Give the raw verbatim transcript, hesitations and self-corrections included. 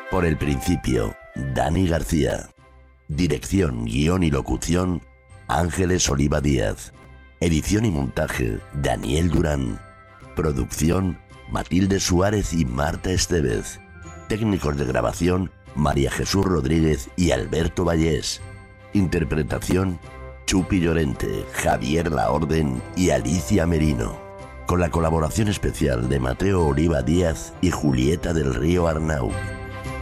Por el principio, Dani García. Dirección, guión y locución, Ángeles Oliva Díaz. Edición y montaje, Daniel Durán. Producción, Matilde Suárez y Marta Estevez. Técnicos de grabación, María Jesús Rodríguez y Alberto Vallés. Interpretación, Chupi Llorente, Javier Laorden y Alicia Merino. Con la colaboración especial de Mateo Oliva Díaz y Julieta del Río Arnau.